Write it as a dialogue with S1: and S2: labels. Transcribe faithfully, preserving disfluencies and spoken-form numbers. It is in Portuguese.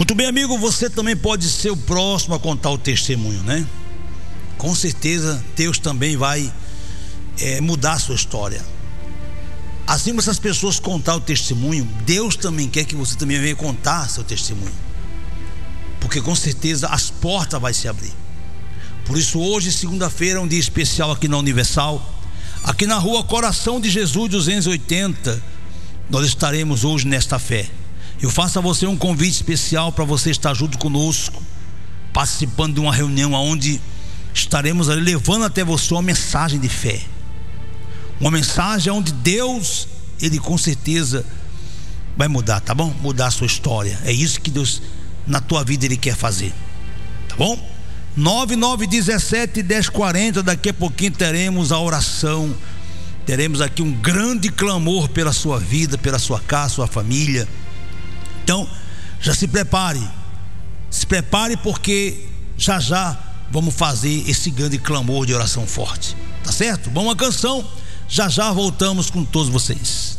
S1: Muito bem, amigo, você também pode ser o próximo a contar o testemunho, né? Com certeza Deus também vai é, mudar a sua história. Assim como essas pessoas contar o testemunho, Deus também quer que você também venha contar seu testemunho, porque com certeza as portas vão se abrir. Por isso hoje, segunda-feira, é um dia especial aqui na Universal, aqui na rua Coração de Jesus duzentos e oitenta. Nós estaremos hoje nesta fé. Eu faço a você um convite especial para você estar junto conosco, participando de uma reunião onde estaremos ali levando até você uma mensagem de fé, uma mensagem onde Deus, Ele com certeza vai mudar, tá bom? Mudar a sua história. É isso que Deus na tua vida Ele quer fazer, tá bom? nove nove um sete, dez quarenta. Daqui a pouquinho teremos a oração, teremos aqui um grande clamor pela sua vida, pela sua casa, sua família. Então já se prepare, se prepare, porque já já vamos fazer esse grande clamor de oração forte, tá certo? Vamos uma canção, já já voltamos com todos vocês.